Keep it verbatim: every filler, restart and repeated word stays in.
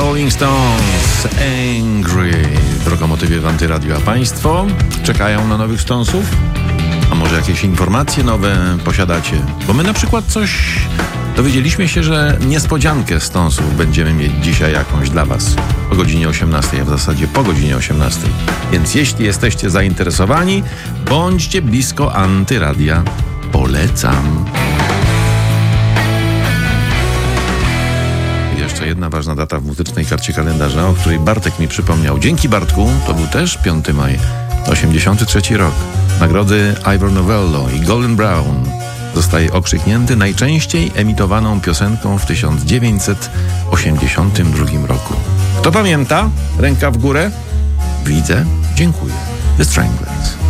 Rolling Stones, Angry. W Lokomotywie w Antyradiu. A Państwo czekają na nowych Stonesów? A może jakieś informacje nowe posiadacie? Bo my na przykład coś dowiedzieliśmy się, że niespodziankę Stonesów będziemy mieć dzisiaj jakąś dla Was o godzinie osiemnastej, a w zasadzie po godzinie osiemnastej. Więc jeśli jesteście zainteresowani, bądźcie blisko Antyradia. Polecam. Jeszcze jedna ważna data w muzycznej karcie kalendarza, o której Bartek mi przypomniał. Dzięki, Bartku, to był też piąty maj, osiemdziesiąty trzeci rok. Nagrody Ivor Novello i Golden Brown zostaje okrzyknięty najczęściej emitowaną piosenką w tysiąc dziewięćset osiemdziesiątym drugim roku. Kto pamięta? Ręka w górę. Widzę. Dziękuję. The Stranglers.